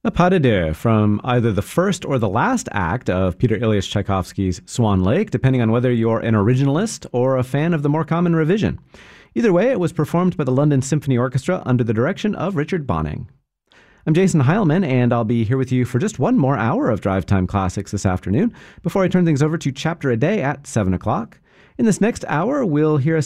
A pas de deux from either the first or the last act of Peter Ilyich Tchaikovsky's Swan Lake, depending on whether you're an originalist or a fan of the more common revision. Either way, it was performed by the London Symphony Orchestra under the direction of Richard Bonning. I'm Jason Heilman, and I'll be here with you for just one more hour of Drive Time Classics this afternoon before I turn things over to Chapter a Day at 7 o'clock. In this next hour, we'll hear a